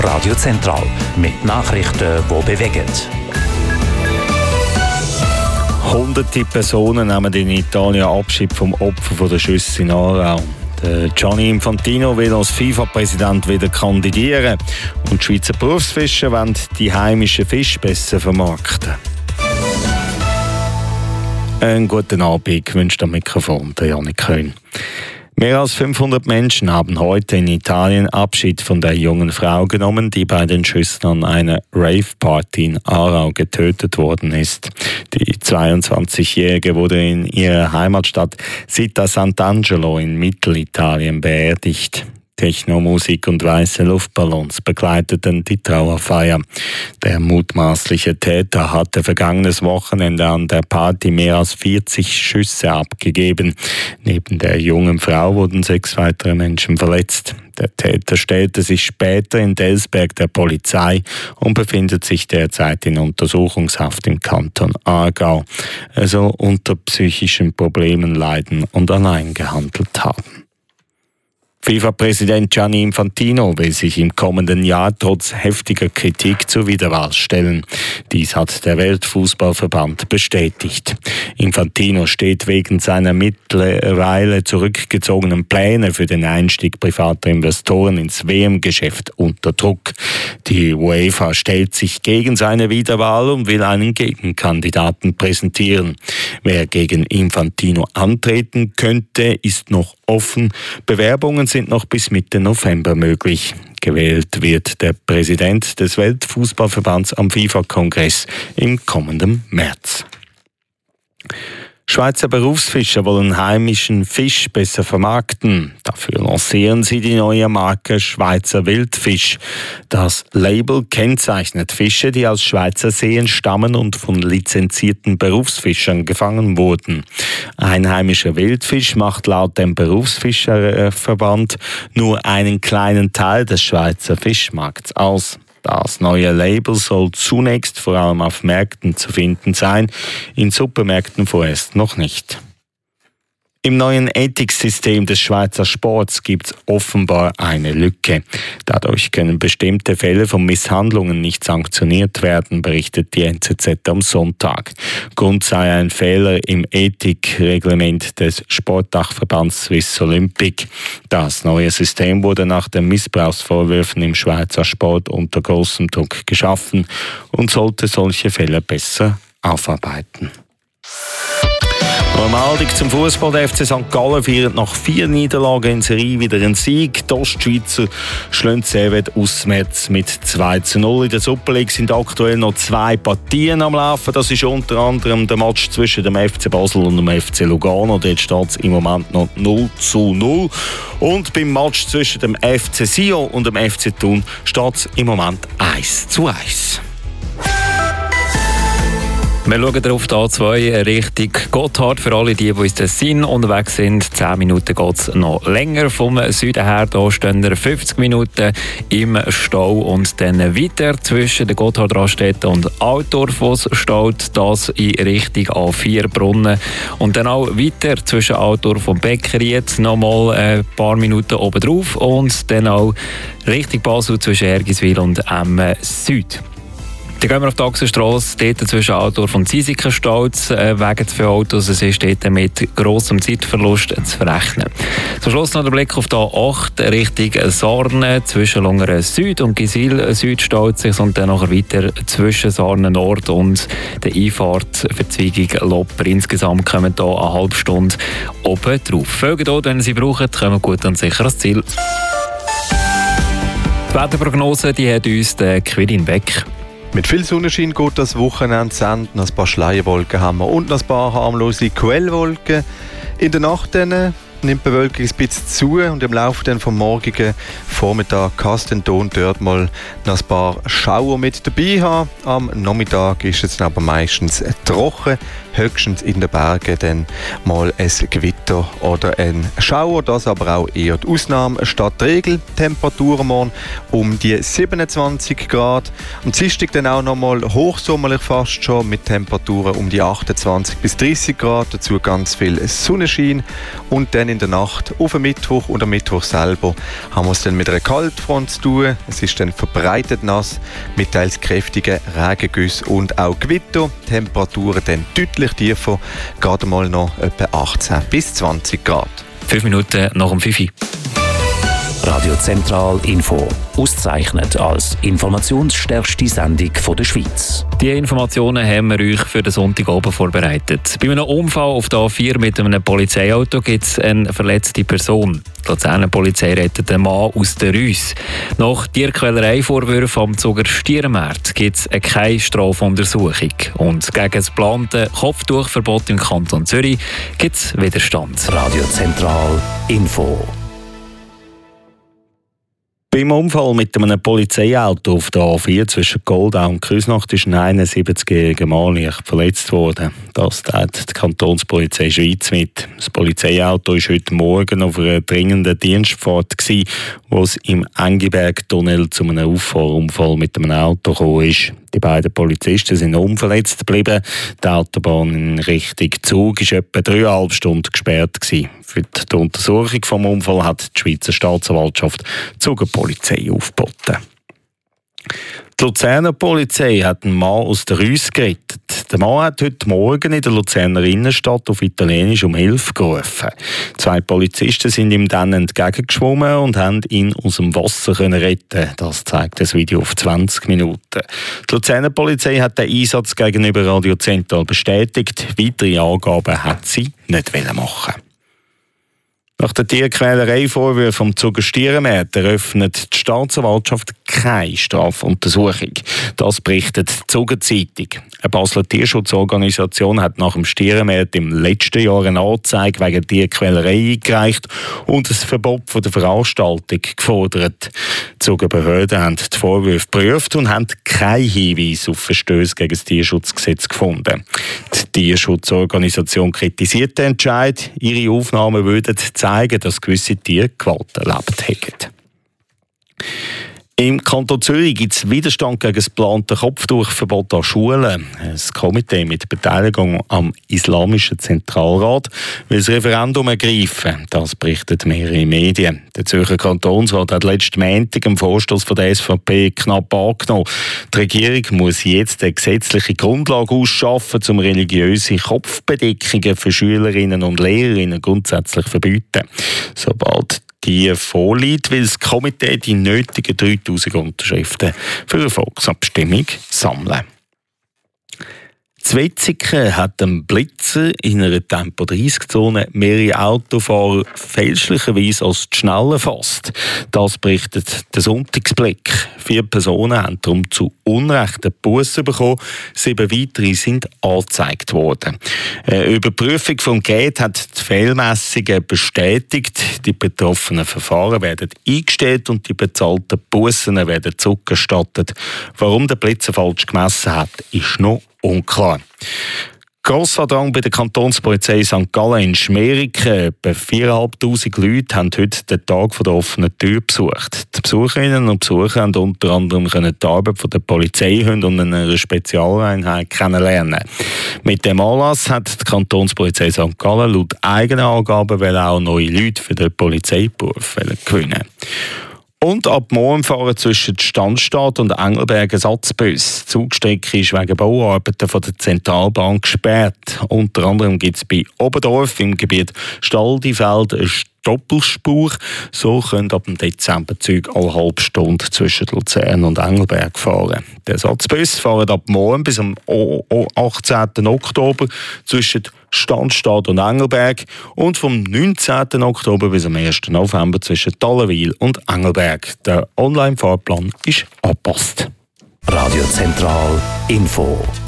Radio Zentral mit Nachrichten, die bewegen. Hunderte Personen nehmen in Italien Abschied vom Opfer der Schüsse in Aarau. Gianni Infantino will als FIFA-Präsident wieder kandidieren und die Schweizer Berufsfischer wollen die heimischen Fische besser vermarkten. Einen guten Abend wünscht am Mikrofon der Janik Köhn. Mehr als 500 Menschen haben heute in Italien Abschied von der jungen Frau genommen, die bei den Schüssen an einer Rave-Party in Aarau getötet worden ist. Die 22-Jährige wurde in ihrer Heimatstadt Città Sant'Angelo in Mittelitalien beerdigt. Technomusik und weiße Luftballons begleiteten die Trauerfeier. Der mutmaßliche Täter hatte vergangenes Wochenende an der Party mehr als 40 Schüsse abgegeben. Neben der jungen Frau wurden 6 weitere Menschen verletzt. Der Täter stellte sich später in Delsberg der Polizei und befindet sich derzeit in Untersuchungshaft im Kanton Aargau. Er soll unter psychischen Problemen leiden und allein gehandelt haben. FIFA-Präsident Gianni Infantino will sich im kommenden Jahr trotz heftiger Kritik zur Wiederwahl stellen. Dies hat der Weltfußballverband bestätigt. Infantino steht wegen seiner mittlerweile zurückgezogenen Pläne für den Einstieg privater Investoren ins WM-Geschäft unter Druck. Die UEFA stellt sich gegen seine Wiederwahl und will einen Gegenkandidaten präsentieren. Wer gegen Infantino antreten könnte, ist noch offen. Bewerbungen sind noch bis Mitte November möglich. Gewählt wird der Präsident des Weltfußballverbands am FIFA-Kongress im kommenden März. Schweizer Berufsfischer wollen heimischen Fisch besser vermarkten. Dafür lancieren sie die neue Marke Schweizer Wildfisch. Das Label kennzeichnet Fische, die aus Schweizer Seen stammen und von lizenzierten Berufsfischern gefangen wurden. Einheimischer Wildfisch macht laut dem Berufsfischerverband nur einen kleinen Teil des Schweizer Fischmarkts aus. Das neue Label soll zunächst vor allem auf Märkten zu finden sein, in Supermärkten vorerst noch nicht. Im neuen Ethiksystem des Schweizer Sports gibt es offenbar eine Lücke. Dadurch können bestimmte Fälle von Misshandlungen nicht sanktioniert werden, berichtet die NZZ am Sonntag. Grund sei ein Fehler im Ethikreglement des Sportdachverbands Swiss Olympic. Das neue System wurde nach den Missbrauchsvorwürfen im Schweizer Sport unter großem Druck geschaffen und sollte solche Fälle besser aufarbeiten. Normaldig zum Fußball. Der FC St. Gallen feiert nach 4 Niederlagen in Serie wieder einen Sieg. Die Ostschweizer schlagen Servette auswärts mit 2:0. In der Super League sind aktuell noch 2 Partien am Laufen. Das ist unter anderem der Match zwischen dem FC Basel und dem FC Lugano. Dort steht es im Moment noch 0:0. Und beim Match zwischen dem FC Sion und dem FC Thun steht es im Moment 1:1. Wir schauen auf die A2 Richtung Gotthard. Für alle, die ins Tessin unterwegs sind, 10 Minuten geht es noch länger. Vom Süden her da stehen 50 Minuten im Stau und dann weiter zwischen der Gotthard-Raststätte und Altdorf, wo es steht, das in Richtung A4 Brunnen. Und dann auch weiter zwischen Altdorf und Beckeriet nochmal ein paar Minuten oben drauf und dann auch Richtung Basel zwischen Ergiswil und Süd. Dann gehen wir auf die Achsenstrasse, dort zwischen Altdorf und Ziesiken steht es wegen für Autos. Es ist dort mit grossem Zeitverlust zu verrechnen. Zum Schluss noch der Blick auf die A8 Richtung Sarnen. Zwischen Lungeren Süd und Gisil Süd steht es sich und dann nachher weiter zwischen Sarnen Nord und der Einfahrt Verzweigung Lopper. Insgesamt kommen hier eine halbe Stunde oben drauf. Folgen dort, wenn Sie brauchen, kommen gut und sicher ans Ziel. Die Wetterprognose die hat uns der Quirin Beck. Mit viel Sonnenschein geht das Wochenende zu Ende. Ein paar Schleierwolken haben wir und ein paar harmlose Quellwolken. In der Nacht dann nimmt die Bewölkung ein bisschen zu und im Laufe dann vom morgigen Vormittag kann es dann dort mal noch ein paar Schauer mit dabei haben. Am Nachmittag ist es aber meistens trocken, höchstens in den Bergen dann mal ein Gewitter oder ein Schauer. Das aber auch eher die Ausnahme statt die Regel. Temperaturen morgen um die 27 Grad. Am Dienstag dann auch noch mal hochsommerlich fast schon mit Temperaturen um die 28 bis 30 Grad. Dazu ganz viel Sonnenschein und dann in der Nacht auf den Mittwoch und am Mittwoch selber haben wir es dann mit einer Kaltfront zu tun. Es ist dann verbreitet nass mit teils kräftigen Regengüssen und auch Gewitter. Temperaturen dann deutlich tiefer, gerade mal noch etwa 18 bis 20 Grad. 5 Minuten nach dem 5. Radio Zentral Info. Ausgezeichnet als informationsstärkste Sendung der Schweiz. Diese Informationen haben wir euch für den Sonntagabend vorbereitet. Bei einem Unfall auf der A4 mit einem Polizeiauto gibt es eine verletzte Person. Die Luzerner Polizei rettet einen Mann aus der Reuss. Nach Tierquälerei-Vorwürfen am Zuger Stierenmarkt gibt es keine Strafuntersuchung. Und gegen das geplante Kopftuchverbot im Kanton Zürich gibt es Widerstand. Radio Zentral Info. Beim Unfall mit einem Polizeiauto auf der A4 zwischen Goldau und Küsnacht ist ein 71-jähriger Mann leicht verletzt worden. Das teilt die Kantonspolizei Schweiz mit. Das Polizeiauto war heute Morgen auf einer dringenden Dienstfahrt, wo es im Engiberg-Tunnel zu einem Auffahrunfall mit einem Auto gekommen ist. Die beiden Polizisten sind unverletzt geblieben. Die Autobahn in Richtung Zug war etwa 3,5 Stunden gesperrt. Für die Untersuchung des Unfalls hat die Schweizer Staatsanwaltschaft die Zugerpolizei aufgeboten. Die Luzerner Polizei hat einen Mann aus der Reuss gerettet. Der Mann hat heute Morgen in der Luzerner Innenstadt auf Italienisch um Hilfe gerufen. 2 Polizisten sind ihm dann entgegengeschwommen und haben ihn aus dem Wasser retten. Das zeigt das Video auf 20 Minuten. Die Luzerner Polizei hat den Einsatz gegenüber Radio Zentral bestätigt. Weitere Angaben hat sie nicht machen. Nach der Tierquälerei-Vorwürfen vom Zuger Stierenmarkt eröffnet die Staatsanwaltschaft keine Strafuntersuchung. Das berichtet die Zuger-Zeitung. Eine Basler Tierschutzorganisation hat nach dem Stierenmarkt im letzten Jahr eine Anzeige wegen Tierquälerei eingereicht und ein Verbot von der Veranstaltung gefordert. Die Zugerbehörden haben die Vorwürfe geprüft und haben keinen Hinweis auf Verstöße gegen das Tierschutzgesetz gefunden. Die Tierschutzorganisation kritisiert den Entscheid. Ihre Aufnahmen würden zeigen, dass gewisse Tiere Gewalt erlebt hätten. Im Kanton Zürich gibt es Widerstand gegen das geplante Kopftuchverbot an Schulen. Das Komitee mit Beteiligung am Islamischen Zentralrat will das Referendum ergreifen. Das berichten mehrere Medien. Der Zürcher Kantonsrat hat letzten Montag einen Vorstoss von der SVP knapp angenommen. Die Regierung muss jetzt eine gesetzliche Grundlage ausschaffen, um religiöse Kopfbedeckungen für Schülerinnen und Lehrerinnen grundsätzlich zu verbieten. Sobald die vorliegt, will das Komitee die nötigen 3000 Unterschriften für eine Volksabstimmung sammeln. Zwetzigen hat ein Blitzer in einer Tempo-30-Zone mehrere Autofahrer fälschlicherweise als zu schnell erfasst. Das berichtet der Sonntagsblick. 4 Personen haben darum zu Unrecht eine Busse bekommen. 7 weitere sind angezeigt worden. Eine Überprüfung vom Gate hat die Fehlmessungen bestätigt. Die betroffenen Verfahren werden eingestellt und die bezahlten Bussen werden zurückerstattet. Warum der Blitzer falsch gemessen hat, ist noch unklar. Grosser Drang bei der Kantonspolizei St. Gallen in Schmeriken. Etwa 4'500 Leute haben heute den Tag der offenen Tür besucht. Die Besucherinnen und Besucher haben unter anderem die Arbeit der Polizeihunde und einer Spezialeinheit kennenlernen. Mit dem Anlass hat die Kantonspolizei St. Gallen laut eigenen Angaben auch neue Leute für den Polizeiberuf gewinnen. Und ab morgen fahren zwischen Standstadt und Engelberg Ersatzbus. Die Zugstrecke ist wegen Bauarbeiten von der Zentralbahn gesperrt. Unter anderem gibt es bei Oberdorf im Gebiet Staldifeld eine Doppelspur. So können ab dem Dezember Züge alle halbe Stunde zwischen Luzern und Engelberg fahren. Die Ersatzbus fahren ab morgen bis am 18. Oktober zwischen Standstadt und Engelberg und vom 19. Oktober bis am 1. November zwischen Tallenwil und Engelberg. Der Online-Fahrplan ist angepasst. Radio Zentral Info.